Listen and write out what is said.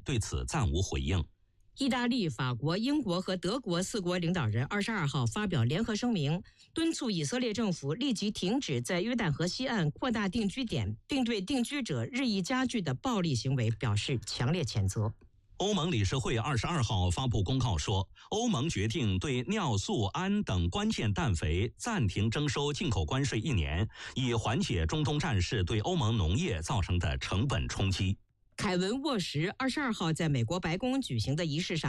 对此暂无回应。 意大利、法国、英国和德国4国领导人22号发表联合声明，敦促以色列政府立即停止在约旦河西岸扩大定居点，并对定居者日益加剧的暴力行为表示强烈谴责。 欧盟理事会22号发布公告说，欧盟决定对尿素、氨等关键氮肥暂停征收进口关税1年，以缓解中东战事对欧盟农业造成的成本冲击。 凯文·沃什22号在美国白宫举行的仪式上